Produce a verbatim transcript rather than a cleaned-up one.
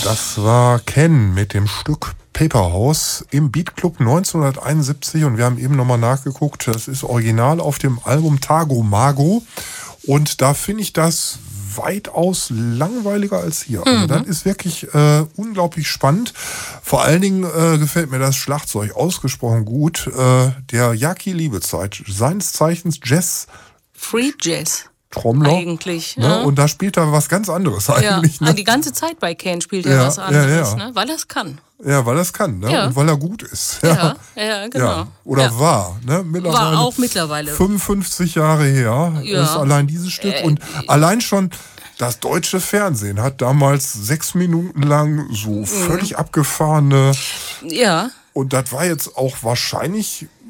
Das war Ken mit dem Stück Paper House im Beat Club neunzehnhunderteinundsiebzig und wir haben eben nochmal nachgeguckt, das ist original auf dem Album Tago Mago und da finde ich das weitaus langweiliger als hier. Also Mhm. das ist wirklich äh, unglaublich spannend. Vor allen Dingen äh, gefällt mir das Schlagzeug ausgesprochen gut. Äh, der Jaki Liebezeit, seines Zeichens Jazz Free Jazz. Trommler. Eigentlich. Ne? Ja. Und da spielt er was ganz anderes Ja. eigentlich. Ne? Die ganze Zeit bei Ken spielt er Ja, was ja, anderes, ja. Ne? Weil er es kann. Ja, weil er es kann, ne? Ja. Und weil er gut ist. Ja, ja, genau. Ja. Oder Ja. war, ne? Mittlerweile War auch mittlerweile. fünfundfünfzig Jahre her Ja. ist allein dieses Stück. Äh, Und allein schon das deutsche Fernsehen hat damals sechs Minuten lang so völlig abgefahrene. Ja. Und das war jetzt auch wahrscheinlich